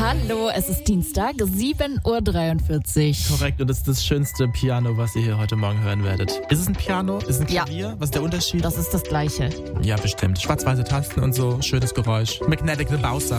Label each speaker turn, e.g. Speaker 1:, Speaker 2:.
Speaker 1: Hallo, es ist Dienstag, 7.43 Uhr.
Speaker 2: Korrekt, und das ist das schönste Piano, was ihr hier heute Morgen hören werdet. Ist es ein Piano? Ist es ein Klavier?
Speaker 1: Ja.
Speaker 2: Was ist der Unterschied?
Speaker 1: Das ist das Gleiche.
Speaker 2: Ja, bestimmt. Schwarz-weiße Tasten und so, schönes Geräusch. Magnetic the Bowser.